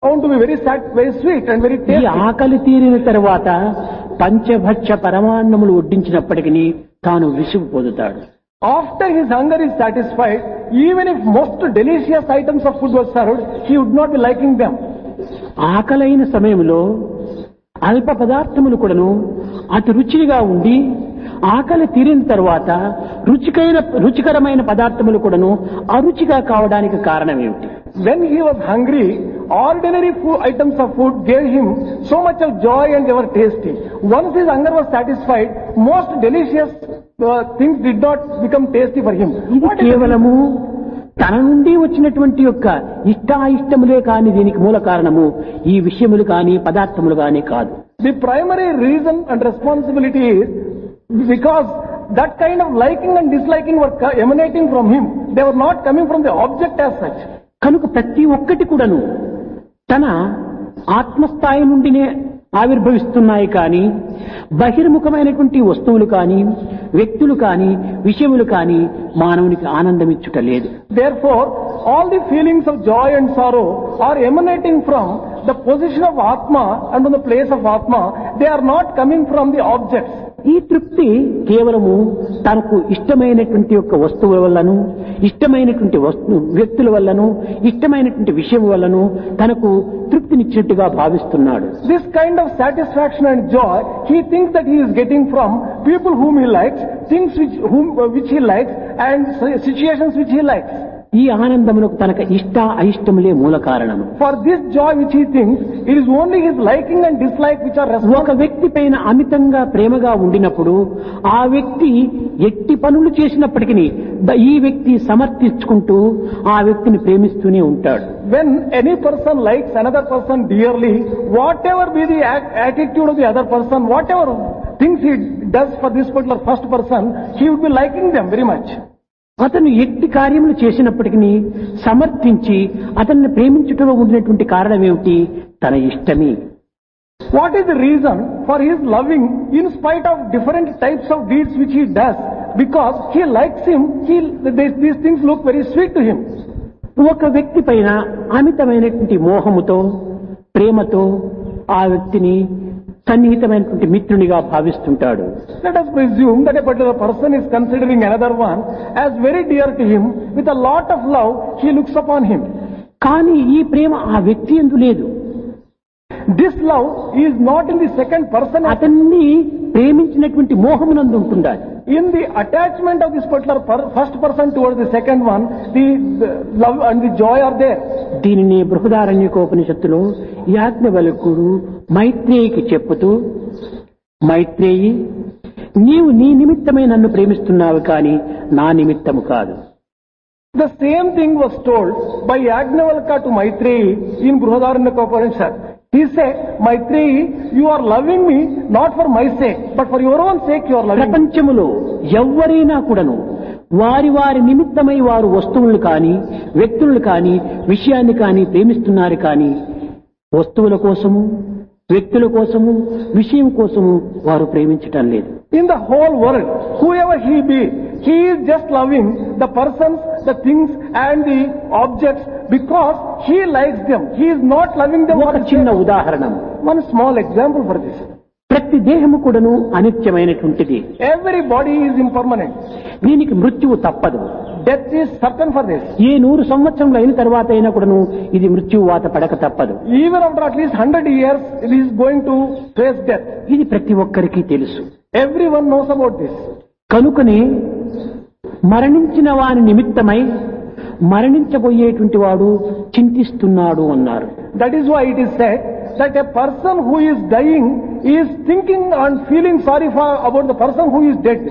found to be very very sweet and very ఈ tasty. ఆకలి తీరిన తర్వాత పంచభక్ష పరమాన్నములు వడ్డించినప్పటికీ తాను విసుగు పొందుతాడు. After his hunger is satisfied, even if most delicious items of food were served, he would not be liking them. ఆకలైన సమయంలో అల్ప పదార్థములు కూడాను అతి రుచిగా ఉండి ఆకలి తీరిన తర్వాత రుచికరమైన పదార్థములు కూడాను అరుచిగా కావడానికి కారణం ఏమిటి? When he was hungry, ordinary items of food gave him so much of joy and they were tasty. Once his hunger was satisfied, most delicious things did not become tasty for him. ఇది కేవలము తన నుండి వచ్చినటువంటి యొక్క ఇష్టాయిష్టములే కాని దీనికి మూల కారణము ఈ విషయములు కాని పదార్థములు కాని కాదు. The primary reason and responsibility is because that kind of liking and disliking were emanating from him. They were not coming from the object as such. కనుక ప్రతి ఒక్కటి కూడాను తన ఆత్మస్థాయి నుండినే ఆవిర్భవిస్తున్నాయి కానీ బహిర్ముఖమైనటువంటి వస్తువులు కానీ వ్యక్తులు కానీ విషయములు కానీ మానవునికి ఆనందం ఇచ్చుట లేదు. Therefore, all the feelings of joy and sorrow are emanating from the position of Atma and from the place of Atma. They are not coming from the objects. ఈ తృప్తి కేవలము తనకు ఇష్టమైనటువంటి యొక్క వస్తువుల వల్లను ఇష్టమైనటువంటి వ్యక్తుల వల్లను ఇష్టమైనటువంటి విషయం వల్లను తనకు తృప్తినిచ్చినట్టుగా భావిస్తున్నాడు. This kind of satisfaction and joy he thinks that he is getting from people whom he likes, things which he likes and situations which he likes. ఈ ఆనందమునకు తనకు ఇష్ట అయిష్టములే మూల కారణము. For this joy which he thinks, it is only his liking and dislike which are responsible. ఒక వ్యక్తి పైన అమితంగా ప్రేమగా ఉండినప్పుడు ఆ వ్యక్తి ఎట్టి పనులు చేసినప్పటికీ ఈ వ్యక్తి సమర్థించుకుంటూ ఆ వ్యక్తిని ప్రేమిస్తూనే ఉంటాడు. When any person likes another person dearly, whatever be the attitude of the other person, whatever things he does for this particular first person, he would be liking them very much. అతను ఎట్టి కార్యములు చేసినప్పటికీ సమర్థించి అతన్ని ప్రేమించుటలో ఉండినటువంటి కారణం ఏమిటి? తన ఇష్టమే. What is the reason for his loving in spite of different types of deeds which he does? Because he likes him, these things look very sweet to him. ఒక వ్యక్తి పైన అమితమైనటువంటి మోహముతో ప్రేమతో ఆ వ్యక్తిని సన్నిహితమైనటువంటి మిత్రునిగా భావిస్తుంటాడు. Let us presume that a particular person is considering another one as very dear to him. With a lot of love, he looks upon him. కానీ ఈ ప్రేమ ఆ వ్యక్తి యందు లేదు. This love is not in the second person. అతన్ని ప్రేమించినటువంటి మోహమునందు ఉంటుండాలి. In the attachment of this particular first person towards the second one, the love and the joy are there. దీనిని బృహదారణ్యకోపనిషత్తులో యాజ్ఞవల్క్యుడు మైత్రేయికి చెప్పుతూ, మైత్రేయి, నీవు నీ నిమిత్తమై నన్ను ప్రేమిస్తున్నావు కానీ నా నిమిత్తము కాదు. The same thing was told by Yajnavalkya to Maitreyi in Brihadaranyaka. He said, Maitreyi, you are loving me not for my sake, but for your own sake you are loving me. ప్రపంచములో ఎవ్వరైనా కూడాను వారి వారి నిమిత్తమై వారు వస్తువులు కానీ వ్యక్తులు కానీ విషయాన్ని కానీ ప్రేమిస్తున్నారు కానీ వస్తువుల కోసము వ్యక్తుల కోసము విషయం కోసము వారు ప్రేమించటం లేదు. In the whole world, whoever he be, he is just loving the persons, the things and the objects because he likes them. He is not loving them. ఒక చిన్న ఉదాహరణ, one small example for this. ప్రతి దేహము కూడాను అనిత్యమైనటువంటిది. Every body is impermanent. దీనికి మృత్యువు తప్పదు. Death is certain for this. ఏ 100 సంవత్సరములు అయిన తర్వాత అయినా కూడాను ఇది మృత్యువు వాత పడక తప్పదు. Even after at least 100 years, it is going to face death. ఇది ప్రతి ఒక్కరికి తెలుసు. Everyone knows about this. కనుకనే మరణించిన వాని నిమిత్తమై మరణించబోయేటువంటి వాడు చింతిస్తున్నాడు అన్నారు. That is why it is said that a person who is dying is thinking and feeling sorry about the person who is dead.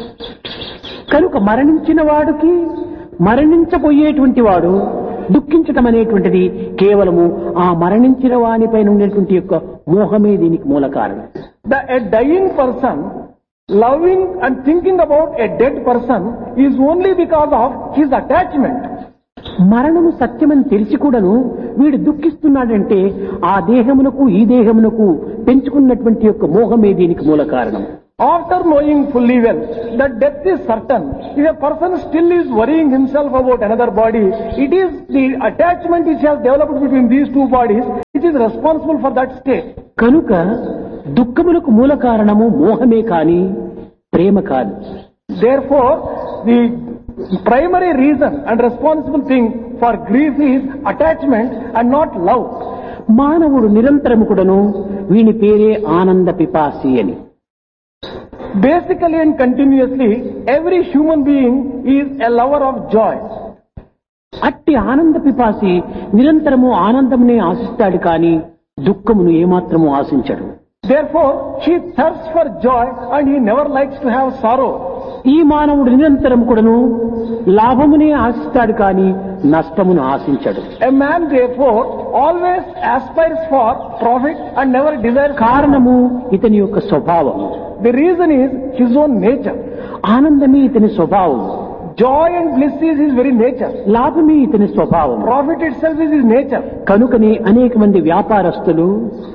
కనుక మరణించిన వాడికి మరణించబోయేటువంటి వాడు దుఃఖించటం అనేటువంటిది కేవలము ఆ మరణించిన వానిపైన ఉండేటువంటి యొక్క మోహమే దీనికి మూల కారణం. A dying person loving and thinking about a dead person is only because of his attachment. మరణము సత్యమని తెలిసి కూడాను వీడు దుఃఖిస్తున్నాడంటే ఆ దేహమునకు ఈ దేహమునకు పెంచుకున్నటువంటి యొక్క మోహమే దీనికి మూల కారణం. After knowing fully well that death is certain, if a person still is worrying himself about another body, it is the attachment which has developed between these two bodies which is responsible for that state. కనుక దుఃఖములకు మూల కారణము మోహమే కాని ప్రేమ కాదు. Therefore, the primary reason and responsible thing for grief is attachment and not love. మానవుడు నిరంతరము కూడాను వీని పేరే ఆనంద పిపాసి అని. Basically and continuously, every human being is a lover of joy. అట్టి ఆనంద పిపాసి నిరంతరము ఆనందమునే ఆశిస్తాడు కానీ దుఃఖమును ఏమాత్రము ఆశించడు. Therefore, he thirsts for joy and he never likes to have sorrow. ఈ మానవుడు నిరంతరం కూడాను లాభమునే ఆశిస్తాడు కానీ నష్టమును ఆశించడు. A man therefore always aspires for profit and never desires. కారణము ఇతని యొక్క స్వభావము. The reason is his own nature. ఆనందమే ఇతని స్వభావం. Joy and bliss is his very nature. లాభమే ఇతని స్వభావం. Profit itself is his nature. కనుకనే అనేక మంది వ్యాపారస్తులు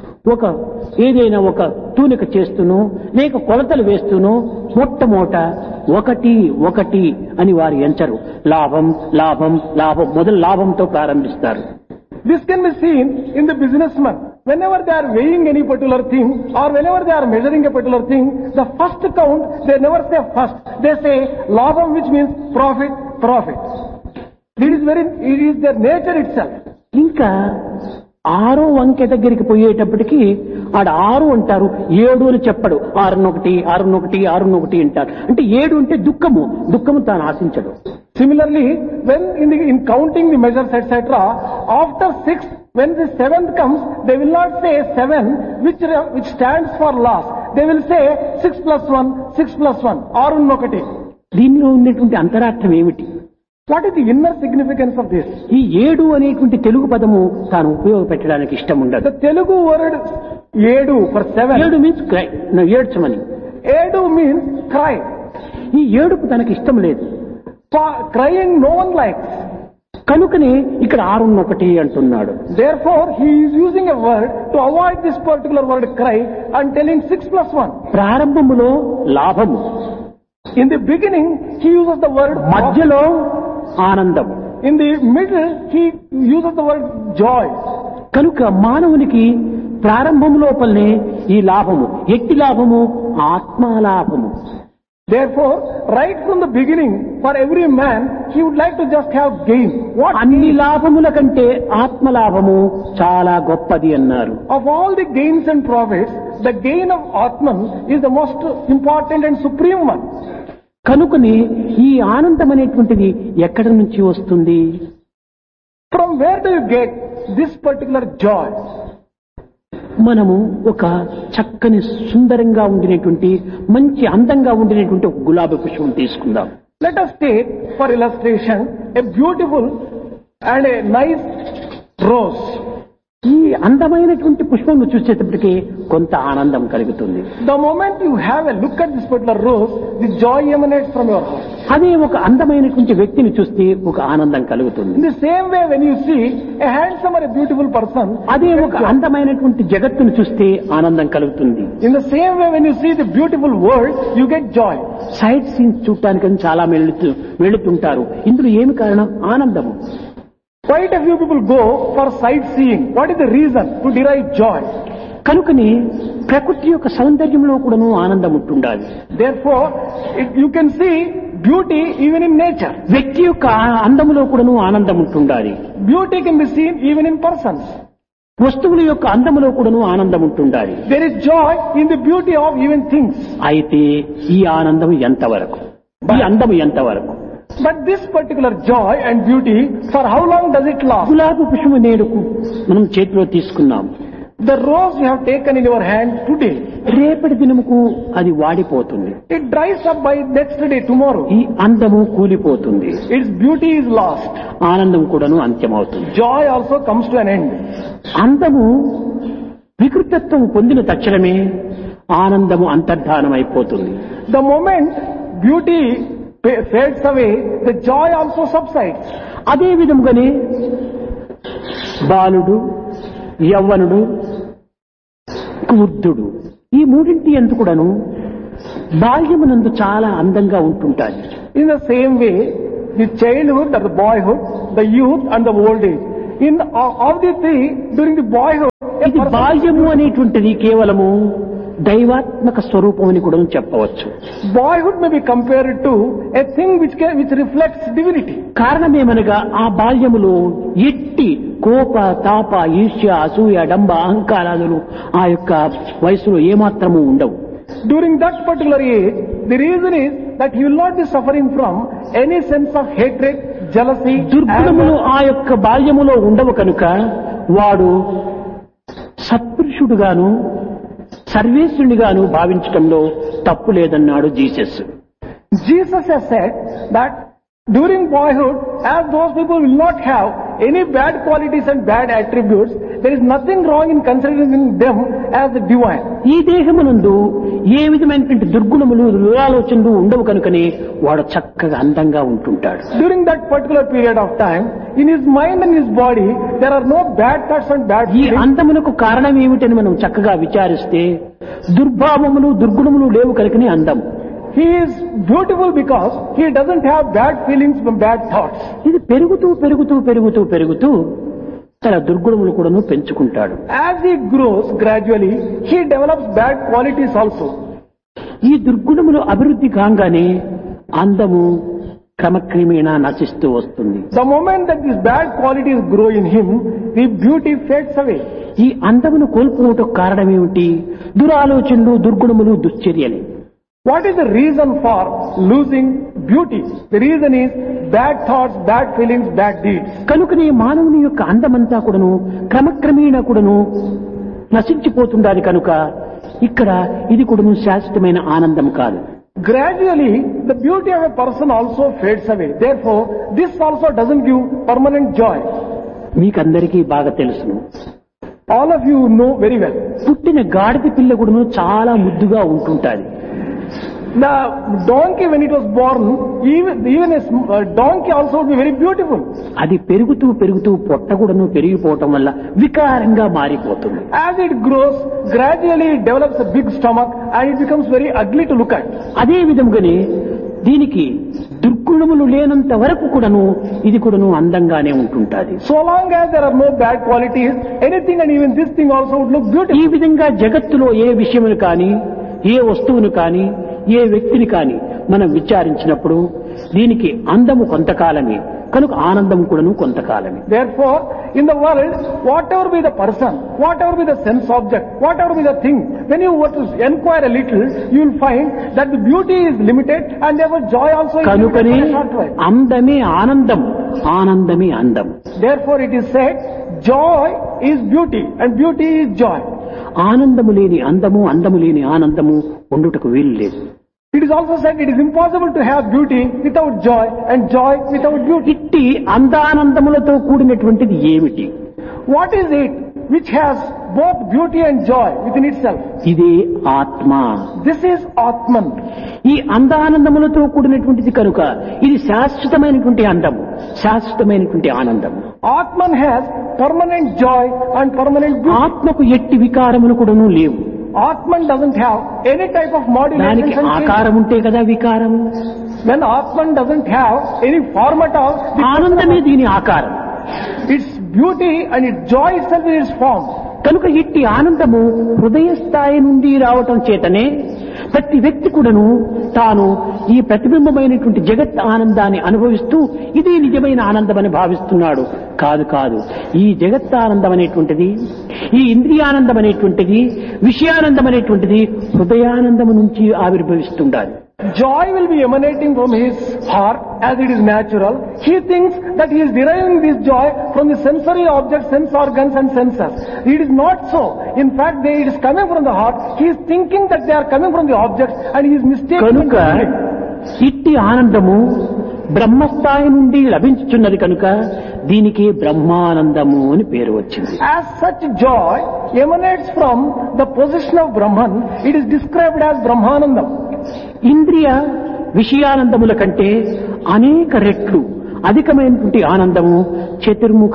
ఏదైనా ఒక తూనిక చేస్తూనో లేక కొలతలు వేస్తూనో మొట్టమొదట ఒకటి అని వారు ఎంచరు. లాభం లాభం లాభం మొదలు లాభంతో ప్రారంభిస్తారు. This can be seen in the businessman. Whenever they are weighing any particular thing or whenever they are measuring a particular thing, the first count, they never say first. They say labham, which means profit. It is their nature itself. ఇంకా 6వ అంకె దగ్గరికి పోయేటప్పటికి ఆడ 6 అంటారు, 7 అని చెప్పడు. 6 అంటారు. అంటే 7 అంటే దుఃఖము తాను ఆశించడు. Similarly, when in counting the measures etc., after 6, when the 7th comes, they will not say 7, which stands for loss. They will say 6 plus 1, 6+1. దీనిలో ఉన్నటువంటి అంతరార్థం ఏమిటి? What is the inner significance of this? ఈ 7 అనేటువంటి తెలుగు పదము తాను ఉపయోగపెట్టడానికి ఇష్టం ఉండదు. The Telugu word 7 for 7. 7 means cry. ఏడ్చమని. 7 means cry. ఈ ఏడుపు తనకి ఇష్టం లేదు. Crying no one likes. కనుకనే ఇక్కడ 6 అంటున్నాడు. Therefore, he is using a word to avoid this particular word cry and telling 6+1. ప్రారంభములో లాభము. In the beginning, he uses the word మధ్యలో ఆనందం. In the middle, he uses the word joy. కనుక మానవునికి ప్రారంభం లోపలనే ఈ లాభము. ఎట్టి లాభము? ఆత్మలాభము. Therefore, right from the beginning, for every man, he would like to just have gain. అన్ని లాభముల కంటే ఆత్మలాభము చాలా గొప్పది అన్నారు. Of all the gains and profits, the gain of Atman is the most important and supreme one. కనుకని ఈ ఆనందం అనేటువంటిది ఎక్కడి నుంచి వస్తుంది? From where do you get this particular joy? మనము ఒక చక్కని సుందరంగా ఉండినటువంటి మంచి అందంగా ఉండినటువంటి ఒక గులాబీ పుష్పం తీసుకుందాం. Let us take for illustration a beautiful and a nice rose. ఈ అందమైనటువంటి పుష్పం చూసేటప్పటికి కొంత ఆనందం కలుగుతుంది. The moment you have a look at this particular rose, the joy emanates from your heart. అదే ఒక అందమైనటువంటి వ్యక్తిని చూస్తే ఒక ఆనందం కలుగుతుంది. In the same way, when you see a handsome or a beautiful person, అదే ఒక అందమైనటువంటి జగత్తును చూస్తే ఆనందం కలుగుతుంది. In the same way, when you see the beautiful world, you get joy. Site scenes చూడటానికి చాలా వెళుతుంటారు. ఇందులో ఏమి కారణం? ఆనందము. Quite a few people go for sightseeing. What is the reason? To derive joy. కనుకని ప్రకృతి యొక్క సౌందర్యంలో కూడాను ఆనందం ఉంటుండాలి. Therefore, you can see beauty even in nature. వ్యక్తి యొక్క అందములో కూడాను ఆనందం ఉంటుండాలి. Beauty can be seen even in persons. వస్తువుల యొక్క అందములో కూడాను ఆనందం ఉంటుండాలి. There is joy in the beauty of even things. అయితే ఈ ఆనందం ఎంతవరకు? ఈ అందము ఎంతవరకు? But this particular joy and beauty, for how long does it last? గులాబీ పుష్పము నేడుకు మనం చేతిలో తీసుకున్నాం. The rose you have taken in your hand today, రేపటి దినముకు అది వాడిపోతుంది. it dries up by next day, tomorrow. ఈ అందము కూలిపోతుంది. Its beauty is lost. ఆనందం కూడాను అంత్యమవుతుంది. Joy also comes to an end. అందము వికృతత్వం పొందిన తక్షణమే ఆనందము అంతర్ధానం అయిపోతుంది. The moment beauty fades away, the joy also subsides. అదే విధముగానే బాలుడు, యవ్వనుడు, వృద్ధుడు, ఈ మూడింటి ఎందు కూడాను బాల్యమునందు చాలా అందంగా ఉంటుంటాది. In the same way, the childhood or the boyhood, the youth and the old age. In of the three, during the boyhood, a ఇది person, బాల్యము అనేటువంటిది కేవలము దైవాత్మక స్వరూపం అని కూడా చెప్పవచ్చు. boyhood may be compared to a thing which reflects divinity. కారణమేమనగా ఆ బాల్యములో ఎట్టి కోప తాప ఈర్ష్య అసూయ డంబ అహంకారాలు ఆ యొక్క వయసులో ఏమాత్రము ఉండవు. During that particular age, the reason is that he will not be suffering from any sense of hatred, jealousy, దుర్గుణములు anger. ఆ యొక్క బాల్యములో ఉండవు కనుక వాడు సత్పురుషుడుగాను సర్వేశ్వరునిగాను భావించటంలో తప్పు లేదన్నాడు Jesus. Jesus has said that during boyhood, as those people will not have any bad qualities and bad attributes, there is nothing wrong in considering them as the divine. ఈ దేహమునందు ఏ విధమైనటువంటి దుర్గుణములు దురాలోచనలు ఉండవు కనుకనే వాడు చక్కగా అందంగా ఉంటుంటాడు. During that particular period of time, in his mind and his body, there are no bad thoughts and bad ఈ feelings. అందమునకు కారణం ఏమిటని మనం చక్కగా విచారిస్తే దుర్భావములు దుర్గుణములు లేవు కనుకనే అందం. He is beautiful because he doesn't have bad feelings from bad thoughts. ఇది పెరుగుతూ పెరుగుతూ పెరుగుతూ పెరుగుతూ తన దుర్గుణములు కూడాను పెంచుకుంటాడు. As he grows gradually, he develops bad qualities also. ఈ దుర్గుణములు అభివృద్ధి కాగానే అందము క్రమక్రమేణా నశిస్తూ వస్తుంది. The moment that these bad qualities grow in him, the beauty fades away. ఈ అందమును కోల్పోవటం కారణం ఏమిటి? దురాలోచనలు దుర్గుణములు దుశ్చర్యలే. What is the reason for losing beauty? The reason is bad thoughts, bad feelings, bad deeds. కనుకనే మానవుని యొక్క అందమంతా కూడాను క్రమక్రమేణా కూడాను నశించిపోతుండాలి కనుక ఇక్కడ ఇది కూడాను శాశ్వతమైన ఆనందం కాదు. Gradually, the beauty of a person also fades away. Therefore, this also doesn't give permanent joy. మీకందరికీ బాగా తెలుసును. All of you know very well. పుట్టిన గాడిద పిల్ల కూడాను చాలా ముద్దుగా ఉంటుంటాది. The donkey, when it was born, even a donkey also would be very beautiful. అది పెరుగుతూ పెరుగుతూ పొట్ట కూడాను పెరిగిపోవటం వల్ల వికారంగా మారిపోతుంది. As it grows, gradually it develops a big stomach and it becomes very ugly to look at. అదే విధంగానే దీనికి దుర్గుణములు లేనంత వరకు కూడాను ఇది కూడాను అందంగానే ఉంటుంటాది. So long as there are no bad qualities, anything and even this thing also would look ఈ beautiful. విధంగా జగత్తులో ఏ విషయమును కానీ ఏ వస్తువును కానీ ఏ వ్యక్తిని కానీ మనం విచారించినప్పుడు దీనికి అందము కొంతకాలమే కనుక ఆనందం కూడాను కొంతకాలమే. Therefore, in the world, whatever be the person, whatever be the sense object, whatever be the thing, when you were to inquire a little, you will find that the beauty is limited and therefore joy also is limited కనుకనే for a short while. అందమే ఆనందం, ఆనందమే అందం. Therefore, it is said, joy is beauty and beauty is joy. ఆనందము లేని అందము, అందము లేని ఆనందము ఉండుటకు వీలు లేదు. It is also said it is impossible to have beauty without joy and joy without beauty. ఇట్టి అందానందములతో కూడినటువంటిది ఏమిటి? What is it which has both beauty and joy within itself? ఇదే ఆత్మ. This is Atman. ఈ అందానందములతో కూడినటువంటిది కనుక ఇది శాశ్వతమైనటువంటి అందము, శాశ్వతమైనటువంటి ఆనందము. Atman has permanent joy and permanent beauty. ఆత్మకు ఎట్టి వికారములు కూడాను లేవు. Atman doesn't have any type of modulation దానికి and change. ఆకారం ఉంటే కదా వికారం. When Atman doesn't have any form at all, ఆనందమే దీని ఆకారం. its beauty and its joy itself is its form. కనుక ఇట్టి ఆనందము హృదయ స్థాయి నుండి రావటం చేతనే ప్రతి వ్యక్తి కూడాను తాను ఈ ప్రతిబింబమైనటువంటి జగత్ ఆనందాన్ని అనుభవిస్తూ ఇది నిజమైన ఆనందం అని భావిస్తున్నాడు. కాదు కాదు, ఈ జగత్ ఆనందం అనేటువంటిది, ఈ ఇంద్రియానందం అనేటువంటిది, విషయానందం అనేటువంటిది హృదయానందము నుంచి ఆవిర్భవిస్తుండాలి. Joy will be emanating from his heart as it is natural. He thinks that he is deriving this joy from the sensory objects, sense organs and senses. It is not so. In fact, it is coming from the heart. He is thinking that they are coming from the objects and he is mistaken. కనుక ఇట్టి ఆనందము బ్రహ్మస్థాయి నుండి లభించుచున్నది కనుక దీనికి బ్రహ్మానందము అని పేరు వచ్చింది. As such joy emanates from the position of Brahman, it is described as Brahmanandam. ఇంద్రియ విషయానందముల కంటే అనేక రెట్లు అధికమైనటువంటి ఆనందము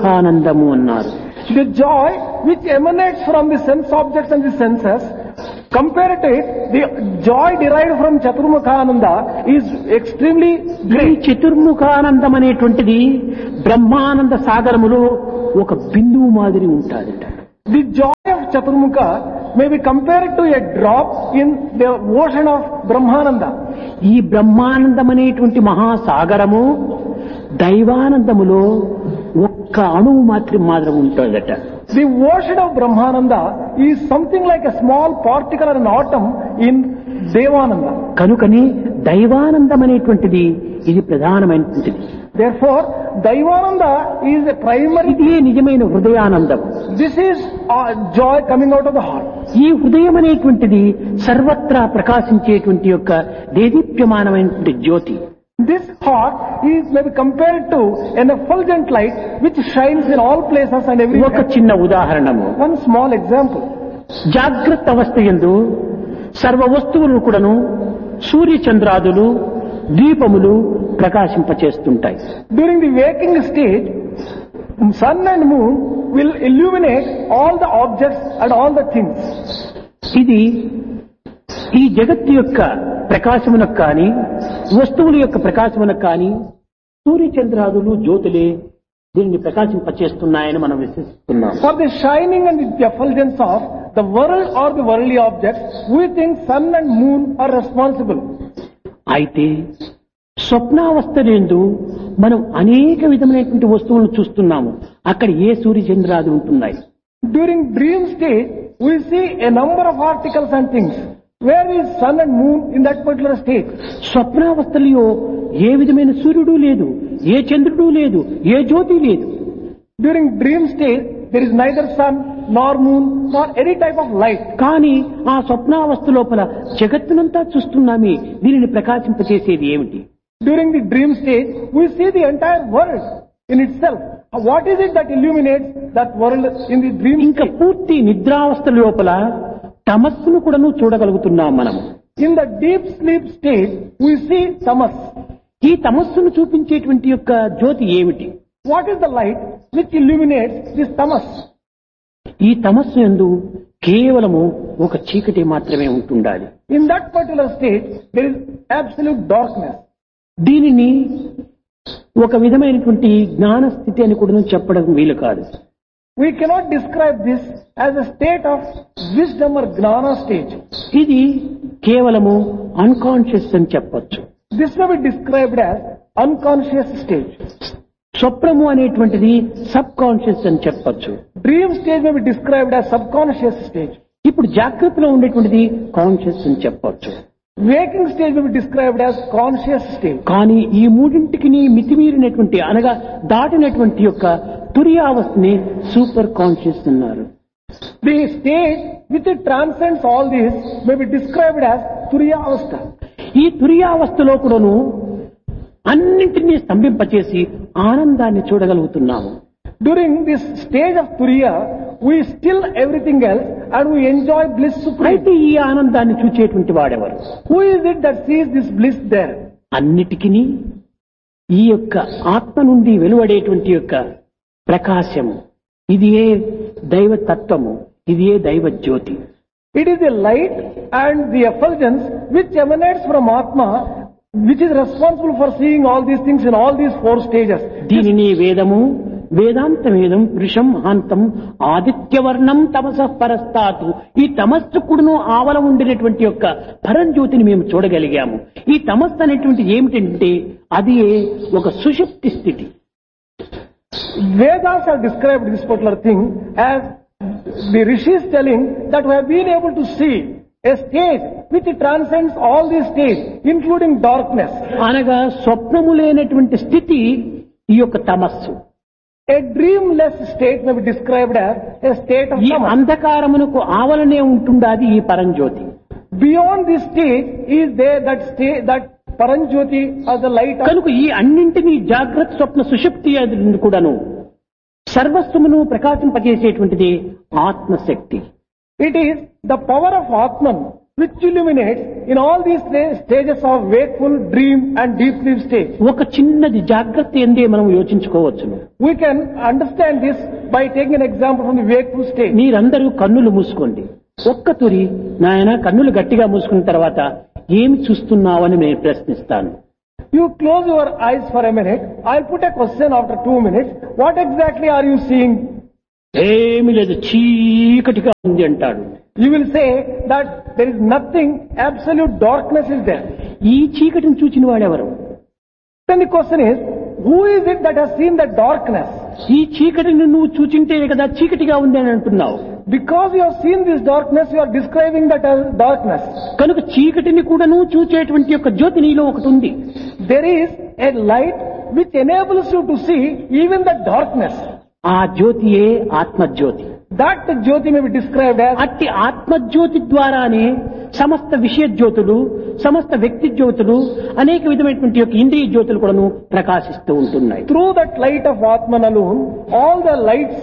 చతుర్ముఖానందము అన్నారు. The joy which emanates from the sense objects and the senses Compared to it, the joy derived from Chaturmukhananda is extremely ఈ great. చతుర్ముఖానందం అనేటువంటిది బ్రహ్మానంద సాగరములో ఒక బిందువు మాదిరి ఉంటాడట. The joy of Chaturmukha may be compared to a drop in the ocean of Brahmananda. ఈ బ్రహ్మానందం అనేటువంటి మహాసాగరము దైవానందములో ఒక్క అణువు మాత్రం ఉంటాడట. The ocean of Brahmananda is something like a small particle or an atom in Devananda. కనుకని దైవానందం అనేటువంటిది ఇది ప్రధానమైనటువంటిది. Therefore, Daivananda is a primary. ఇది నిజమైన హృదయానందం. This is joy coming out of the heart. ఈ హృదయం అనేటువంటిది సర్వత్రా ప్రకాశించేటువంటి యొక్క దేదీప్యమానమైనటువంటి జ్యోతి. This heart is maybe compared to an effulgent light which shines in all places and ఒక everywhere. చిన్న ఉదాహరణము, One small example. జాగ్రత్త అవస్థ యందు సర్వ వస్తువులను కూడాను సూర్య చంద్రాదులు దీపములు ప్రకాశింపచేస్తుంటాయి. During the waking stage, sun and moon will illuminate all the objects and all the things. ఇది ఈ జగత్తు యొక్క ప్రకాశమునకు కానీ వస్తువుల యొక్క ప్రకాశమునకు కానీ సూర్య చంద్రాదులు జ్యోతులే దీనిని ప్రకాశింపచేస్తున్నాయని మనం విశ్వసిస్తున్నాం. For the shining and the effulgence of the world or the worldly objects, we think sun and moon are responsible. అయితే స్వప్నావస్థలందు మనం అనేక విధమైనటువంటి వస్తువులను చూస్తున్నాము. అక్కడ ఏ సూర్య చంద్రాదులు ఉంటున్నాయి. During dream stage, we see a number of articles and things. Where is sun and moon in that particular state? స్వప్నావస్థలో ఏ విధమైన సూర్యుడు లేదు, ఏ చంద్రుడు లేదు, ఏ జ్యోతి లేదు. During dream stage, there is neither sun nor moon nor any type of light. కానీ ఆ స్వప్నావస్థ లోపల జగత్తునంతా చూస్తున్నామే, దీనిని ప్రకాశింపచేసేది ఏమిటి? During the dream stage, we see the entire world in itself. What is it that illuminates that world in the dream ఇంకా state? పూర్తి నిద్రావస్థ లోపల తమస్సును కూడాను చూడగలుగుతున్నాం మనము. In the deep sleep stage, we see tamas. ఈ తమస్సును చూపించేటువంటి యొక్క జ్యోతి ఏమిటి? What is the light which illuminates this tamas? ఈ తమస్సు యందు కేవలము ఒక చీకటి మాత్రమే ఉంటుండాలి. In that particular state, there is absolute darkness. దీనిని ఒక విధమైనటువంటి జ్ఞాన స్థితి అని కూడా చెప్పడం వీలు కాదు. We cannot describe this as a state of wisdom or gnana stage. ఇది కేవలము అన్కాన్షియస్ అని చెప్పొచ్చు. This may be described as unconscious stage. స్వప్నము అనేటువంటిది సబ్ కాన్షియస్ అని చెప్పొచ్చు. Dream stage may be described as subconscious stage. ఇప్పుడు జాగ్రత్తలో ఉండేటువంటిది కాన్షియస్ అని చెప్పొచ్చు. Waking stage may be described as conscious stage. కానీ ఈ మూడింటికి మితిమీరినటువంటి అనగా దాటినటువంటి యొక్క తురియావస్థని సూపర్ కాన్షియస్ అన్నారు. The stage which transcends all this may be described as Turiya Avastha. ఈ తురియావస్థలో కూడాను అన్నింటినీ స్తంభింపచేసి ఆనందాన్ని చూడగలుగుతున్నాము. During this stage of Turiya, we still everything else and we enjoy bliss supreme. అయితే ఈ ఆనందాన్ని చూచేటువంటి వాడెవరు? Who is it that sees this bliss there? అన్నిటికీ ఈ యొక్క ఆత్మ నుండి వెలువడేటువంటి యొక్క ప్రకాశము, ఇది ఏ దైవ తత్వము, ఇది ఏ దైవ జ్యోతి. It is the light and the effulgence which emanates from Atma, which is responsible for seeing all these things in all these four stages. దీనిని వేదము వేదాంతమేదం పురుషం మహాంతం ఆదిత్యవర్ణం తమస పరస్తాతు. ఈ తమస్సుకుడును ఆవల ఉండినటువంటి యొక్క పరంజ్యోతిని మేము చూడగలిగాము. ఈ తమస్సు అనేటువంటి ఏమిటంటే అది ఒక సుషుప్తి స్థితి. Vedas have described this particular thing as the rishis telling that we have been able to see a stage which transcends all these stages, including darkness. అనగా స్వప్నము లేనటువంటి స్థితి ఈ యొక్క తమస్సు. A dreamless state may be described as a state of ఈ tamas. అంధకారమునకు ఆవలనే ఉంటుండాది ఈ పరంజ్యోతి. Beyond this stage is there that state, that Paranjyoti or the light of. కనుక ఈ అన్నింటినీ జాగ్రత్త స్వప్న సుషుప్తి కూడాను సర్వస్వమును ప్రకాశింపజేసేటువంటిది ఆత్మశక్తి. It is the power of Atman which illuminates in all these stages of wakeful, dream and deep sleep stage. ఒక చిన్నది జాగ్రత్త ఎందే మనం యోచించుకోవచ్చును. We can understand this by taking an example from the wakeful stage. మీరందరూ కన్నులు మూసుకోండి. ఒక్క తురి నాయన కన్నులు గట్టిగా మూసుకున్న తర్వాత ఏమి చూస్తున్నావని నేను ప్రశ్నిస్తాను. You close your eyes for a minute. I'll put a question after 2 minutes. What exactly are you seeing? ఏమి లేదు, చీకటిగా ఉంది అంటాడు. You will say that there is nothing, absolute darkness is there. ఈ చీకటిని చూచిన వాడెవరు? Then the question is, who is it that has seen the darkness? ఈ చీకటిని నువ్వు చూచింటే కదా చీకటిగా ఉంది అని అంటున్నావు. Because you have seen this darkness, you are describing that as darkness. కనుక చీకటిని కూడా నువ్వు చూచేటువంటి యొక్క జ్యోతి నీలో ఒకటి ఉంది. There is a light which enables you to see even the darkness. ఆ జ్యోతియే ఆత్మజ్యోతి. That Jyoti may be described as. అట్టి ఆత్మజ్యోతి ద్వారానే సమస్త విషయ జ్యోతులు, సమస్త వ్యక్తి జ్యోతులు, అనేక విధమైనటువంటి యొక్క ఇంద్రియ జ్యోతులు కూడాను ప్రకాశిస్తూ ఉంటున్నాయి. Through that light of Atman alone, all the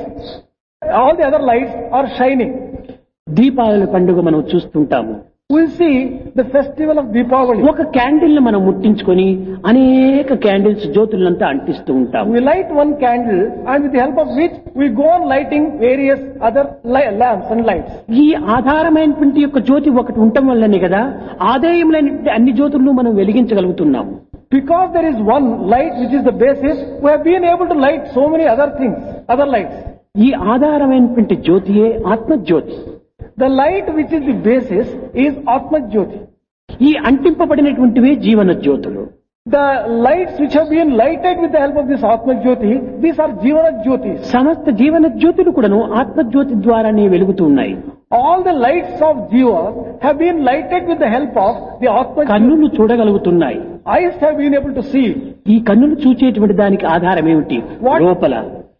other lights are shining. Deepavali పండుగ మనం చూస్తుంటాము. We see the festival of Deepavali. ఒక క్యాండిల్ ని మనం ముట్టించుకొని అనేక క్యాండిల్స్ జ్యోతులంతా అంటిస్తూ ఉంటాము. We light one candle and with the help of which we go on lighting various other lamps and lights. ఈ ఆధారమైనటువంటి యొక్క జ్యోతి ఒకటి ఉండటం వల్లనే కదా ఆదాయములైన అన్ని జ్యోతులను మనం వెలిగించగలుగుతున్నాము. Because there is one light which is the basis, we have been able to light so many other things, other lights. ఈ ఆధారమైనటువంటి జ్యోతియే ఆత్మజ్యోతి. The light which is the basis is Atma Jyoti. ఈ అంటింపబడినటువంటివే జీవన జ్యోతులు. The lights which have been lighted with the help of this Atma Jyoti, these are Jivana Jyotis. సమస్త జీవన జ్యోతులు కూడాను ఆత్మజ్యోతి ద్వారానే వెలుగుతూ ఉన్నాయి. All the lights of Jiva have been lighted with the help of the Atma Jyoti. కన్నులు చూడగలుగుతున్నాయి. Eyes have been able to see. ఈ కన్నులు చూచేటువంటి దానికి ఆధారం ఏమిటి? లోపల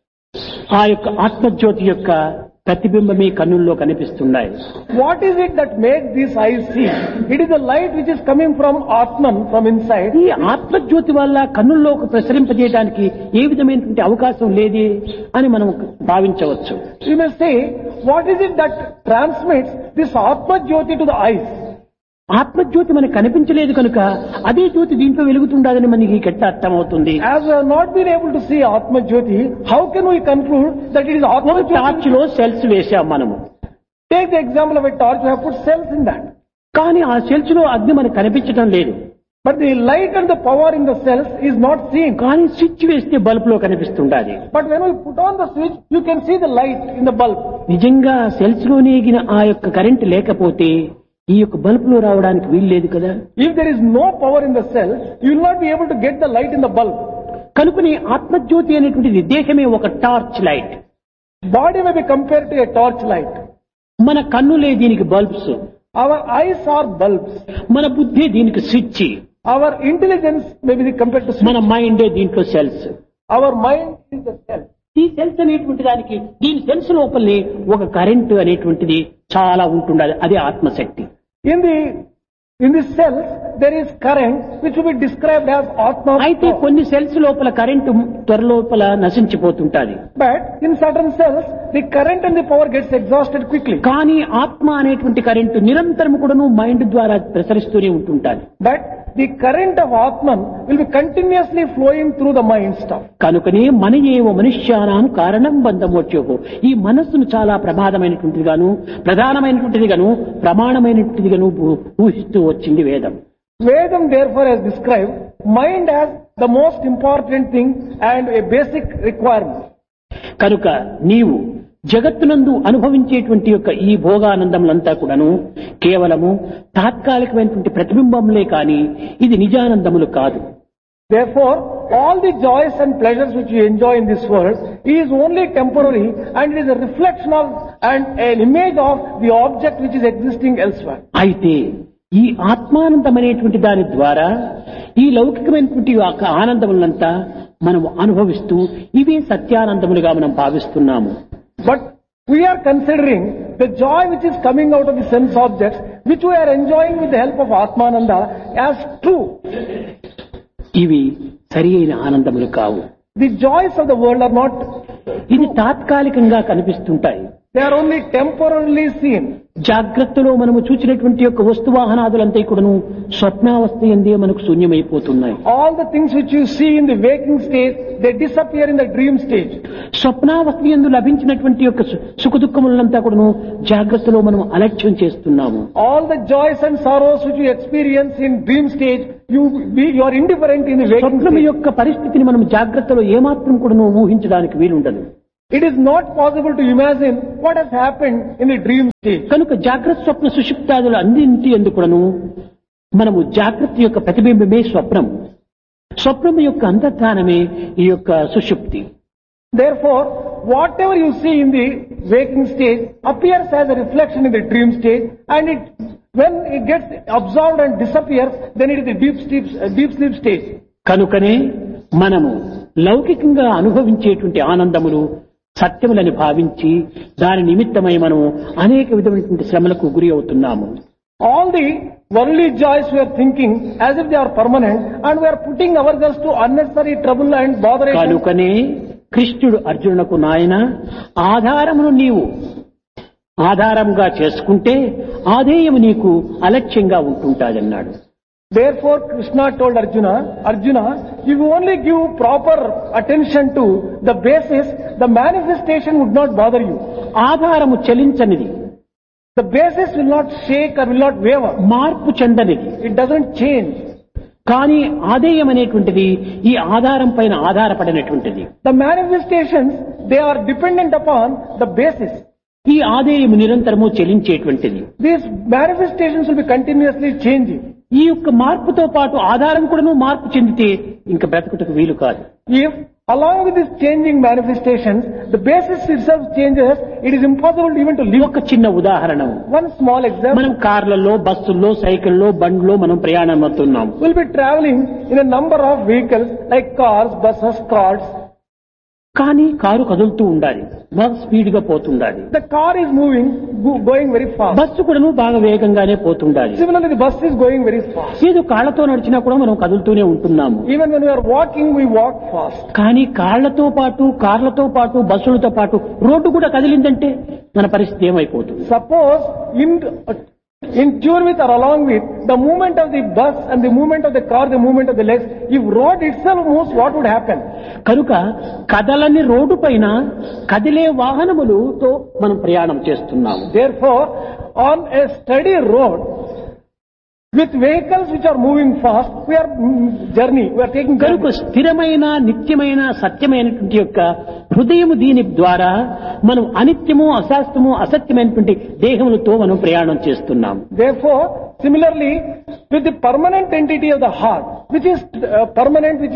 ఆ యొక్క ఆత్మజ్యోతి యొక్క ప్రతిబింబమే కన్నుల్లో కనిపిస్తున్నాయి. What is it that makes these eyes see? It is the light which is coming from Atman, from inside. ఈ ఆత్మజ్యోతి వల్ల కన్నుల్లోకి ప్రసరింపజేయడానికి ఏ విధమైనటువంటి అవకాశం లేదే అని మనం భావించవచ్చు. You may say, what is it that transmits this Atma Jyoti to the eyes? ఆత్మజ్యోతి మనకు కనిపించలేదు కనుక అదే జ్యోతి దీంట్లో వెలుగుతుండదని మనకి ఎట్లా అర్థమవుతుంది? As we have not been able to see Atma Jyoti, how can we conclude that it is Atma Jyoti? Torch లో cells వేసాం మనము. Take the example of a torch, we have put cells in that. కానీ ఆ cells లో అగ్ని మనకు కనిపించడం లేదు. But the light and the power in the cells is not seen. కానీ స్విచ్ వేస్తే బల్బ్ లో కనిపిస్తుండాలి. But when we put on the switch, you can see the light in the bulb. నిజంగా సెల్స్ లోనే ఆ యొక్క కరెంట్ లేకపోతే ఈ యొక్క బల్బ్ లో రావడానికి వీల్లేదు కదా. If there is no power in the cell, you will not be able to get the light in the bulb. కనుకనే ఆత్మజ్యోతి అనేటువంటి దేహమే ఒక torch light. Body may be compared to a torch light. మన కన్నులే దీనికి bulbs. Our eyes are bulbs. మన బుద్ధి దీనికి switch. Our intelligence may be compared to switch. మన మైండే దీంట్లో cells. Our mind is the cell. ఈ సెల్స్ అనేటువంటి దానికి దీని సెల్స్ లోపలనే ఒక కరెంటు అనేటువంటిది చాలా ఉంటుండాలి. అదే ఆత్మశక్తి. In the cells there is current which will be described as Atma. అయితే కొన్ని సెల్స్ లోపల current త్వరలోపల నశించిపోతుంటాది. But in certain cells the current and the power gets exhausted quickly. కానీ ఆత్మ అనేటువంటి కరెంటు నిరంతరం కూడాను మైండ్ ద్వారా ప్రసరిస్తూనే ఉంటుంటాది. But the current of Atman will be continuously flowing through the mind stuff. కనుకనే మన ఏవ మనుష్యానాం కారణం బంధమోచ్యోహో. ఈ మనస్సును చాలా ప్రమాదమైనటువంటిదిగాను, ప్రధానమైనటువంటిదిగాను, ప్రమాణమైనటువంటిదిగాను ఊహిస్తూ వచ్చింది వేదం. Vedam therefore has described mind as the most important thing and a basic requirement. కనుక నీవు జగత్తునందు అనుభవించేటువంటి యొక్క ఈ భోగానందములంతా కూడాను కేవలము తాత్కాలికమైనటువంటి ప్రతిబింబంలే కాని ఇది నిజానందములు కాదు. Therefore, all the joys and pleasures which you enjoy in this world is only temporary and it is a reflection of and an image of the object which is existing elsewhere. అయితే ఈ ఆత్మానందం అనేటువంటి దాని ద్వారా ఈ లౌకికమైనటువంటి ఆనందములంతా మనం అనుభవిస్తూ ఇవే సత్యానందములుగా మనం భావిస్తున్నాము. But we are considering the joy which is coming out of the sense objects which we are enjoying with the help of Atmananda as true. ఇవి సరి అయిన ఆనందములు కావు. The joys of the world are not. ఇది తాత్కాలికంగా కనిపిస్తుంటాయి. They are only temporarily seen. జాగ్రత్తలో మనము చూచినటువంటి యొక్క వస్తువాహనాదులంతా కూడాను స్వప్నావస్థ ఎందే మనకు శూన్యమైపోతున్నాయి. All the things which you see in the waking stage, they disappear in the dream stage. స్వప్నావస్థ యందు లభించినటువంటి యొక్క సుఖ దుఃఖములంతా కూడాను జాగ్రత్తలో మనం అలక్ష్యం చేస్తున్నాము. All the joys and sorrows which you experience in dream stage, you are indifferent in the waking స్వప్నం stage. యొక్క పరిస్థితిని మనం జాగ్రత్తలో ఏమాత్రం కూడాను ఊహించడానికి వీలుండదు. It is not possible to imagine what has happened in the dream stage. కనుక జాగ్రత్త స్వప్న సుషుప్తాదులు అన్నింటి ఎందుకు కూడాను మనము జాగ్రత్త యొక్క ప్రతిబింబమే స్వప్నం, స్వప్నం యొక్క అంతర్ధానమే ఈ యొక్క సుషుప్తి. Therefore, whatever you see in the waking stage appears as a reflection in the dream stage, and when it gets absorbed and disappears, then it is the deep sleep stage. కనుకనే మనము లౌకికంగా అనుభవించేటువంటి ఆనందములు సత్యములని భావించి దాని నిమిత్తమై మనము అనేక విధమైనటువంటి శ్రమలకు గురి అవుతున్నాము. All the worldly joys we are thinking as if they are permanent, and we are putting ourselves to unnecessary trouble and botheration. కనుకనే కృష్ణుడు అర్జునునకు నాయన ఆధారమును నీవు ఆధారంగా చేసుకుంటే ఆధేయము నీకు అలక్ష్యంగా ఉంటుంటాదన్నాడు. Therefore, Krishna told Arjuna, if you only give proper attention to the basis, the manifestation would not bother you. ఆధారము చలించనిది, The basis will not shake or will not waver. మార్పు చెందనిది. It doesn't change. కానీ ఆధేయం అనేటువంటిది ఈ ఆధారం పైన ఆధారపడినటువంటిది. The manifestations, they are dependent upon the basis. ఈ ఆధేయం నిరంతరము చెలించేటువంటిది. These manifestations will be continuously changing. ఈ యొక్క మార్పుతో పాటు ఆధారం కూడాను మార్పు చెందితే ఇంకా బ్రతుకుటకు వీలు కాదు. If along with these changing manifestations, the basis itself changes, it is impossible even to live. ఒక చిన్న ఉదాహరణ, One small example. మనం కార్లలో, బస్సుల్లో, సైకిల్లో, బండ్లో మనం ప్రయాణం అవుతున్నాం. We'll be traveling in a number of vehicles like cars, buses, carts. కానీ కారు కదులుతూ ఉండాలి, బాగా స్పీడ్ గా పోతుండాలి. The car is moving, going very fast. Bus కూడాను బాగా వేగంగానే పోతుండాలి. Similarly, the bus is going very fast. ఏదో కాళ్లతో నడిచినా కూడా మనం కదులుతూనే ఉంటున్నాము. Even when we are walking, we walk fast. కానీ కాళ్లతో పాటు, కార్లతో పాటు, బస్సులతో పాటు రోడ్డు కూడా కదిలిందంటే మన పరిస్థితి ఏమైపోతుంది? Suppose in tune with or along with the movement of the bus and the movement of the car, the movement of the legs, if road itself moves, what would happen? కనుక కదలని road పైన కదిలే వాహనములతో మనం ప్రయాణం చేస్తున్నాము. Therefore, on a steady road with vehicles which are moving fast, we are taking కనుక journey. స్థిరమైన నిత్యమైన సత్యమైనటువంటి యొక్క హృదయము దీని ద్వారా మనం అనిత్యము, అశాస్త్రము, అసత్యమైనటువంటి దేహములతో మనం ప్రయాణం చేస్తున్నాము. Therefore, similarly, with the permanent entity of the heart, which is permanent, which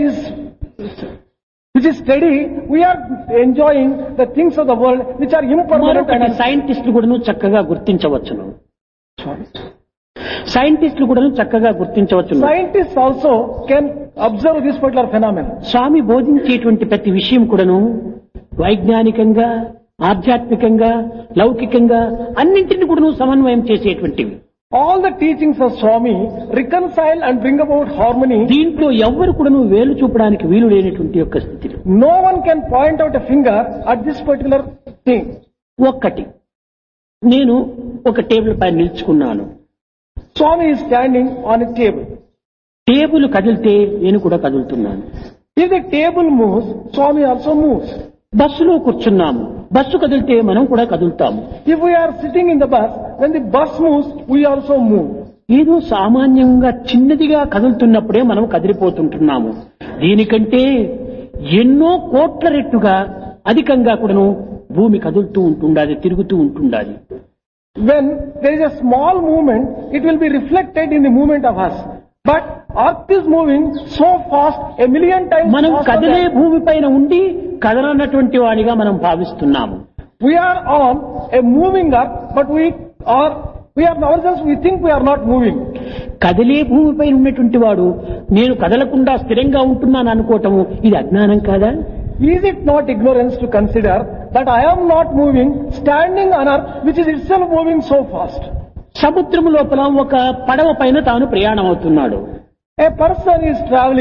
is steady, we are enjoying the things of the world which are impermanent. మరొకటి సైంటిస్టులు కూడా చక్కగా గుర్తించవచ్చును. సైంటిస్టులు కూడా చక్కగా గుర్తించవచ్చును. Scientists also can observe this particular phenomenon. స్వామి బోధించేటువంటి ప్రతి విషయం కూడాను వైజ్ఞానికంగా, ఆధ్యాత్మికంగా, లౌకికంగా అన్నింటిని కూడా సమన్వయం చేసేటువంటివి. All the teachings of Swami reconcile and bring about harmony. దీంట్లో ఎవ్వరు కూడాను వేలు చూపడానికి వీలు లేనటువంటి యొక్క స్థితిలో No one can point out a finger at this particular thing. ఒక్కటి, నేను ఒక టేబుల్ పైన నిల్చుకున్నాను. Swami is standing on a table. Table కదిలితే నేను కూడా కదులుతున్నాను. If the table moves, Swami also moves. బస్సులో కూర్చున్నాము, బస్సు కదిలితే మనం కూడా కదులుతాము. If we are sitting in the bus, when the bus moves, we also move. ఏదో సామాన్యంగా చిన్నదిగా కదులుతున్నప్పుడే మనం కదిలిపోతుంటున్నాము. దీనికంటే ఎన్నో కోట్ల రెట్టుగా అధికంగా కూడాను భూమి కదులుతూ ఉంటుండాలి, తిరుగుతూ ఉంటుండాలి. When there is a small movement, it will be reflected in the movement of us. But earth is moving so fast, a million times మనం faster కదిలే than- భూమి పైన ఉండి కదలనటువంటి వాడిగా మనం భావిస్తున్నాము. We are on a moving earth, but we ourselves, we think we are not moving. కదిలే భూమి పైన ఉన్నటువంటి వాడు నేను కదలకుండా స్థిరంగా ఉంటున్నాను అనుకోవటము ఇది అజ్ఞానం కాదా? Is it not ignorance to consider that I am not moving, standing on earth, which is itself moving so fast? సముద్రము లోపల ఒక పడవ పైన తాను ప్రయాణం అవుతున్నాడు. A person is traveling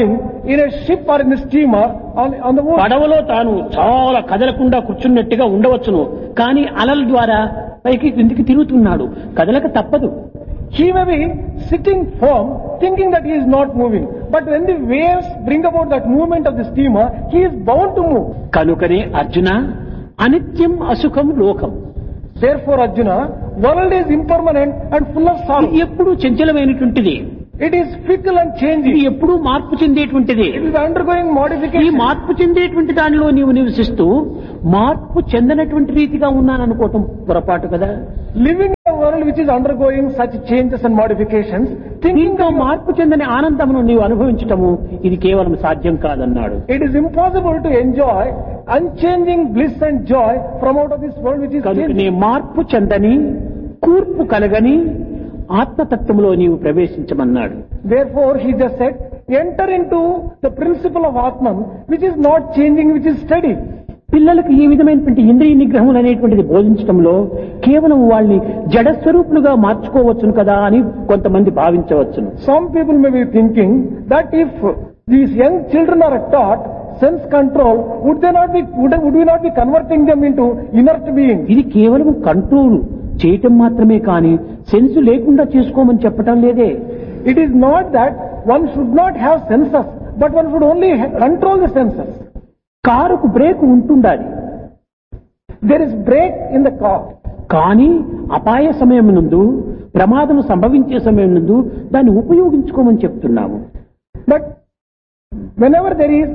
in a ship or in a steamer on the ocean. పడవలో తాను చాలా కదలకుండా కూర్చున్నట్టుగా ఉండవచ్చును, కానీ అలల ద్వారా పైకి కిందికి తిరుగుతున్నాడు, కదలక తప్పదు. He may be sitting firm, thinking that he is not moving. But when the waves bring about that movement of the steamer, he is bound to move. కనుకనే అర్జున, అనిత్యం అసుఖం లోకం. Therefore, Arjuna, world is impermanent and full of sorrow. ఇది ఎప్పుడూ చంచలమైనటువంటిది, It is fickle and ఇది changing. ఎప్పుడూ మార్పు చెందేటువంటిది. It is undergoing ఈ modification. మార్పు చెందేటువంటి దానిలో నీవు నివసిస్తూ మార్పు చెందనటువంటి రీతిగా ఉన్నాననుకోవటం పొరపాటు కదా. Living in a world which is undergoing such changes and modifications, thinking దీంతో మార్పు చెందని ఆనందమును నీవు అనుభవించటము ఇది కేవలం సాధ్యం కాదన్నాడు. it is impossible to enjoy unchanging bliss and joy from out of this world which is కనుక changing. నీ మార్పు చెందని కూర్పు కలగని ఆత్మతత్వంలో నీవు ప్రవేశించమన్నాడు. Therefore, he just said, enter into the principle of Atman, which is not changing, which is steady. పిల్లలకు ఈ విధమైనటువంటి ఇంద్రియ నిగ్రహం అనేటువంటిది బోధించడంలో కేవలం వాళ్ళని జడస్వరూపులుగా మార్చుకోవచ్చును కదా అని కొంతమంది భావించవచ్చును. Some people may be thinking that if these young children are taught sense control, would we not be converting them into inert beings? ఇది కేవలం కంట్రోల్ చేయటం మాత్రమే కానీ సెన్స్ లేకుండా చేసుకోమని చెప్పటం లేదే. It is not that one should not have senses, but one should only control the senses. కారుకు బ్రేక్ ఉంటుండాలి, There is brake in the car. కానీ అపాయ సమయం నందు, ప్రమాదం సంభవించే సమయం నందు దాన్ని ఉపయోగించుకోమని చెప్తున్నాము. But whenever there is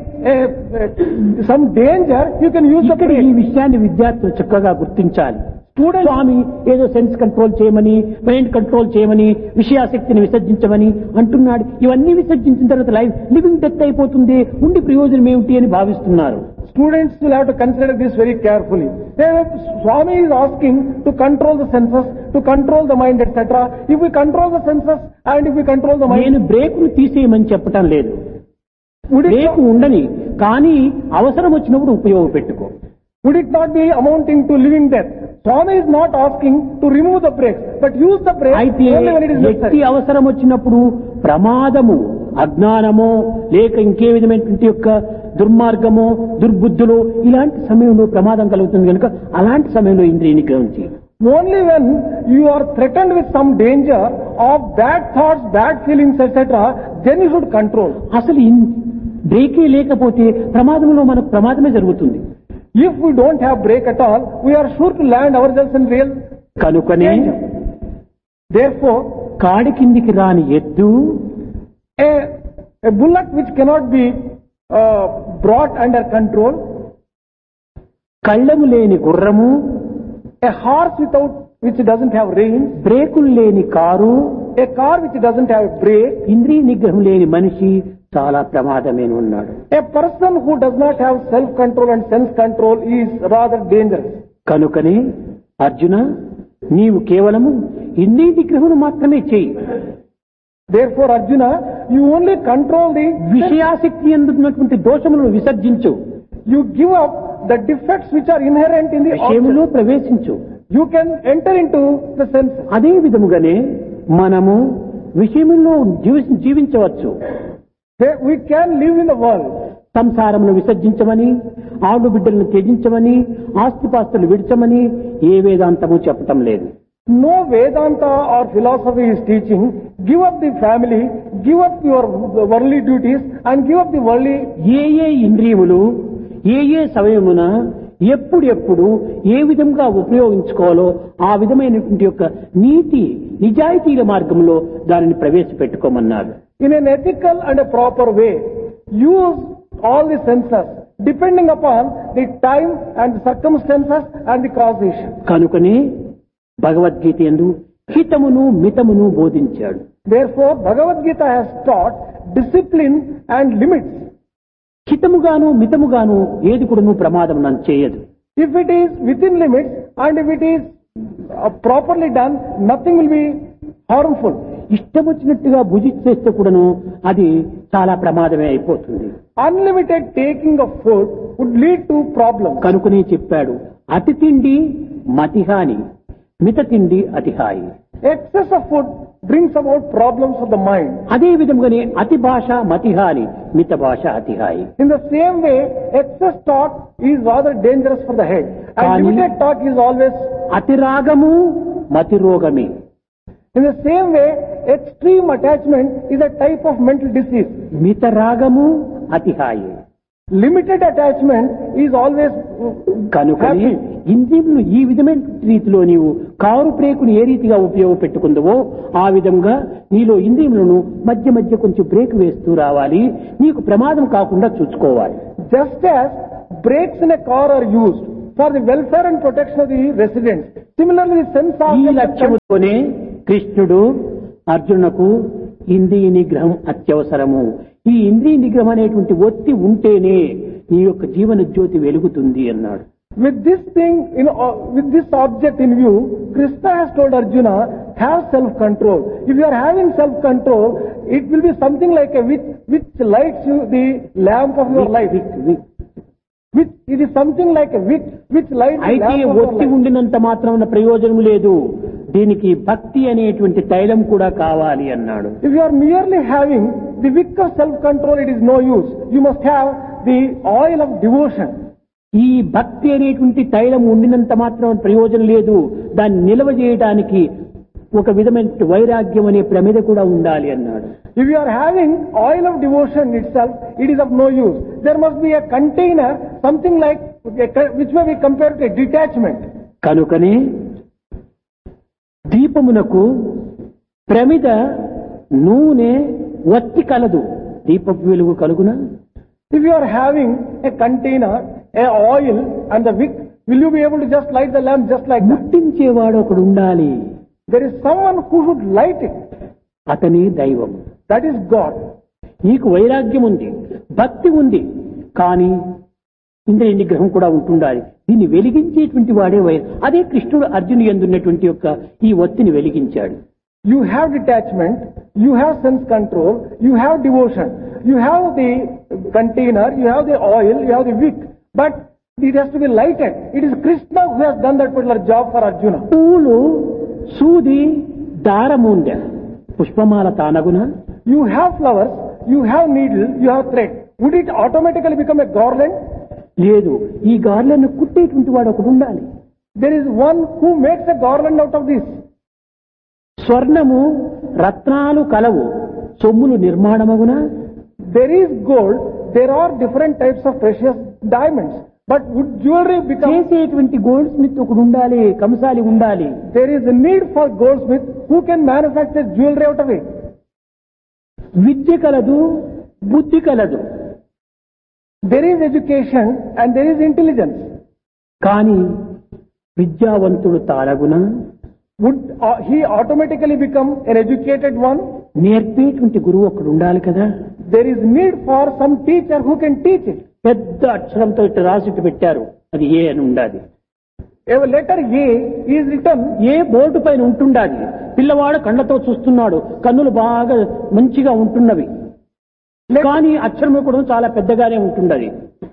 some danger, you can use the ఇక్కడ ఈ brake. విషయాన్ని విద్యార్థులు చక్కగా గుర్తించాలి. Students, స్వామి ఏదో సెన్స్ కంట్రోల్ చేయమని, మైండ్ కంట్రోల్ చేయమని, విషయాశక్తిని విసర్జించమని అంటున్నాడు. ఇవన్నీ విసర్జించిన తర్వాత లైఫ్ లివింగ్ డెత్ అయిపోతుంది, ఉండి ప్రయోజనం ఏమిటి అని భావిస్తున్నారు. students will have to consider this very carefully. Swami is asking to control the senses, to control the mind, etc. If we control the senses and if we control the mind, నేను బ్రేకును తీసేయమని చెప్పటం లేదు. would it, break ఉండని, కానీ అవసరం వచ్చినప్పుడు ఉపయోగపెట్టుకో. would it not be amounting to living death? Swami is not asking to remove the brakes, but use the brakes అయితే only when it is వ్యక్తి necessary. అవసరం వచ్చినప్పుడు ప్రమాదము, అజ్ఞానము, లేక ఇంకే విధమైనటువంటి యొక్క దుర్మార్గము, దుర్బుద్ధులు, ఇలాంటి సమయంలో ప్రమాదం కలుగుతుంది కనుక అలాంటి సమయంలో ఇంద్రియ నిగ్రహం చేయాలి. Only when you are threatened with some danger of bad thoughts, bad feelings, etc., then you should control. అసలు బ్రేకే లేకపోతే ప్రమాదంలో మనకు ప్రమాదమే జరుగుతుంది. If we don't have brake at all, we are sure to land ourselves in real కనుకనే danger. Therefore, కాడి కిందికి రాని ఎద్దు, a bullock which cannot be brought under control, కళ్ళము లేని గుర్రము, a horse which doesn't have reins, బ్రేకులు లేని car, a car which doesn't have brake, ఇంద్రియ నిగ్రహం లేని మనిషి చాలా ప్రమాదమేను ఉన్నాడు. a person who does not have self-control and sense control is rather dangerous. కనుకనే అర్జున, నీవు కేవలము ఇంద్రియ నిగ్రహం మాత్రమే చేయి. Therefore, Arjuna, you only control the విషయాసక్తి ఎందుకున్నటువంటి దోషములను విసర్జించు, you give up the defects which are inherent in the విషయములో object. ప్రవేశించు. You can enter into the senses. అదే విధముగానే మనము విషయములో జీవించవచ్చు. We can live in the world. సంసారమును విసర్జించమని, ఆడు బిడ్డలను త్యజించమని, ఆస్తిపాస్తులు విడిచమని ఏ వేదాంతము చెప్పటం లేదు. No Vedanta or philosophy is teaching, give up the family, give up your worldly duties and give up the worldly. ఏ ఇంద్రియములు ఏ సమయమున ఎప్పుడు ఏ విధంగా ఉపయోగించుకోవాలో ఆ విధమైనటువంటి యొక్క నీతి నిజాయితీల మార్గంలో దానిని ప్రవేశపెట్టుకోమన్నారు. In an ethical and a proper way, use all the senses depending upon the time and the circumstances and the causation. కనుకనే భగవద్గీత యందు హితమును మితమును బోధించాడు. Therefore, Bhagavad Gita has taught discipline and limits. హితముగాను మితముగాను ఏది కూడాను ప్రమాదం నన్ను చేయదు. If it is within limits and if it is properly done, nothing will be harmful. ఇష్టం వచ్చినట్టుగా భుజిస్తే కూడాను అది చాలా ప్రమాదమే అయిపోతుంది. Unlimited taking of food would lead to problems. కనుకనే చెప్పాడు, అతి తిండి మతిహాని, మిత తిండి అతిహాయి. Excess of food brings about problems for the mind. అదే విధంగానే అతి భాష మతిహాని, మిత భాష అతిహాయి. In the same way, excess talk is rather dangerous for the head, and Kani- limited talk is always. అతి రాగము మతి రోగమే. In the same way, extreme attachment is a type of mental disease. మిత రాగము అతిహాయి. Limited attachment is always కనుకనే happy. ఇంద్రియములు ఈ విధమైన రీతిలో నీవు కారు బ్రేకును ఏ రీతిగా ఉపయోగపెట్టుకుందవో ఆ విధంగా నీలో ఇంద్రియములను మధ్య మధ్య కొంచెం బ్రేక్ వేస్తూ రావాలి, నీకు ప్రమాదం కాకుండా చూసుకోవాలి. Just as brakes in a car are used for the welfare and protection of the residents, similarly the sense ఈ organs లక్ష్యముతోనే కృష్ణుడు అర్జునకు ఇంద్రియ నిగ్రహం అత్యవసరము. ఈ ఇంద్రియ నిగ్రహం అనేటువంటి ఒత్తి ఉంటేనే నీ యొక్క జీవన జ్యోతి వెలుగుతుంది అన్నాడు. With this thing, with this object in view, Krishna has told Arjuna, have self-control. If you are having self-control, it will be something like a wick which lights you the lamp of your life. It is something like a wick which lights the అయితే lamp of your ఒత్తి life. ఉండినంత మాత్రం ప్రయోజనం లేదు, దీనికి భక్తి అనేటువంటి తైలం కూడా కావాలి అన్నాడు. If you are merely having the wick of self-control, it is no use. You must have the oil of devotion. ఈ భక్తి అనేటువంటి తైలం ఉండినంత మాత్రం ప్రయోజనం లేదు, దాన్ని నిల్వ చేయడానికి ఒక విధమైన వైరాగ్యం అనే ప్రమిద కూడా ఉండాలి అన్నాడు. If you are having oil of devotion itself, it is of no use. There must be a container, something like, which may be compared to a detachment. కనుకనే దీపమునకు ప్రమిద నూనె వత్తి కలదు, దీపపు వెలుగు కలుగునా? If you are having a container, a oil and the wick, will you be able to just light the lamp just like that? ముట్టించేవాడు ఒకడు ఉండాలి, There is someone who should light it. అతనే దైవం. That is God. నీకు వైరాగ్యం ఉంది, భక్తి ఉంది, కానీ ఇంద్రియ నిగ్రహం కూడా ఉంటుండాలి. దీన్ని వెలిగించేటువంటి వాడే అదే కృష్ణుడు అర్జును యందున్నటువంటి యొక్క ఈ ఒత్తిని వెలిగించాడు. You have detachment, you have sense control, you have devotion, you have the container, you have the oil, you have the wick, but it has to be lighted. It is Krishna who has done that particular job for Arjuna. పూలు సూది దారముండ పుష్పమాల తానగున. You have flowers, you have needle, you have thread. Would it automatically become a garland? లేదు, ఈ గార్లను కుట్టేటువంటి వాడు ఒకడు ఉండాలి. There is one who makes a garland out of this. స్వర్ణము రత్నాలు కలవు, సొమ్ములు నిర్మాణమగున. There is gold, there are different types of precious diamonds. But would jewelry become... చేసేటువంటి gold Smith ఒకడు ఉండాలి, కంసాలి ఉండాలి. There is a need for goldsmith who can manufacture jewelry out of it. విద్య కలదు, బుద్ధి కలదు, There is education and there is intelligence. కానీ విద్యావంతుడు తారగున. Would he automatically become an educated one? నేర్పేటువంటి గురువు ఒకడు ఉండాలి కదా. There is need for some teacher who can teach it. పెద్ద అక్షరంతో ఇట్లా రాసిట్టు పెట్టారు, అది ఏ అని ఉండాలి. A letter A is written. A board పైన ఉంటుండాలి. పిల్లవాడు కళ్ళతో చూస్తున్నాడు, కన్నులు బాగా మంచిగా ఉంటున్నవి, కానీ అక్షరం కూడా చాలా పెద్దగానే ఉంటున్నది.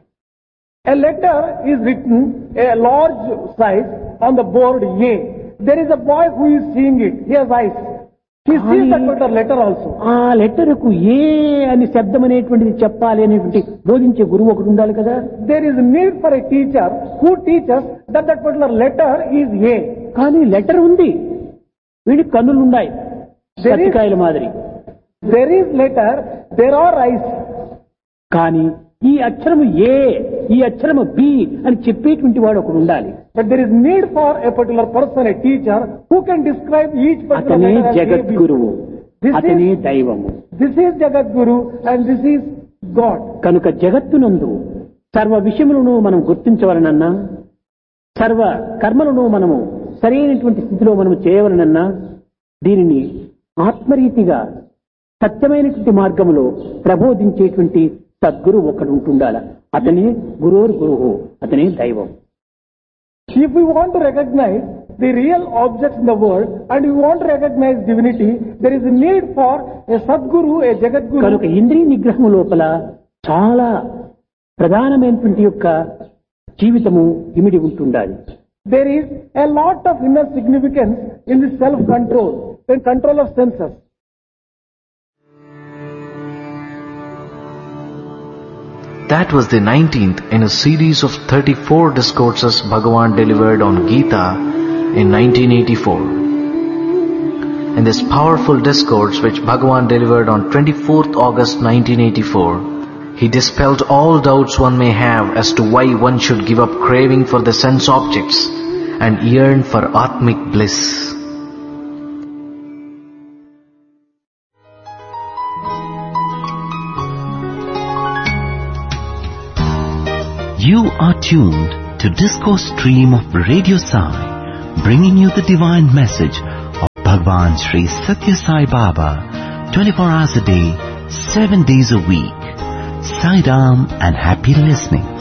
A letter is written a large size on the board A. There is a boy who is seeing it. He has eyes. He sees that particular letter also. ఆ లెటర్కు ఏ అని శబ్దం అనేటువంటిది చెప్పాలి అనేటువంటి బోధించే గురువు ఒకడు ఉండాలి కదా. There is a need for a teacher who teaches that particular letter is A. కానీ లెటర్ ఉంది, వీడికి కన్నులు ఉన్నాయి పత్తికాయల మాదిరి. There is letter, there are eyes. కానీ ఈ అక్షరము ఏ, ఈ అక్షరము బి అని చెప్పేటువంటి వాడు ఒకడు ఉండాలి. But there is need for a particular person, a teacher, who can describe each particular అతనే letter as A, B. జగద్గురువు, అతనే దైవము. This is Jagadguru and this is God. కనుక జగత్తునందు సర్వ విషయములను మనం గుర్తించవలనన్నా, సర్వ కర్మలను మనము సరైనటువంటి స్థితిలో మనం చేయవలనన్నా, దీనిని ఆత్మరీతిగా సత్యమైనటువంటి మార్గంలో ప్రబోధించేటువంటి సద్గురు ఒకడు ఉంటుండాల. అతనే గురోర్ గురువు, అతనే దైవం. If we want to recognize the real objects in the world and we want to recognize divinity, there is a need for a Sadguru, a Jagadguru. కనుక ఇంద్రియ నిగ్రహం లోపల చాలా ప్రధానమైనటువంటి యొక్క జీవితము ఇమిడి ఉంటుండాలి. There is a lot of inner significance in the self-control, in control of senses. That was the 19th in a series of 34 discourses Bhagavan delivered on Gita in 1984. In this powerful discourse which Bhagavan delivered on 24th August 1984, he dispelled all doubts one may have as to why one should give up craving for the sense objects and yearn for Atmic bliss. You are tuned to Discourse Stream of Radio Sai, bringing you the divine message of Bhagwan Sri Satya Sai Baba, 24 hours a day, 7 days a week. Sai Ram and happy listening.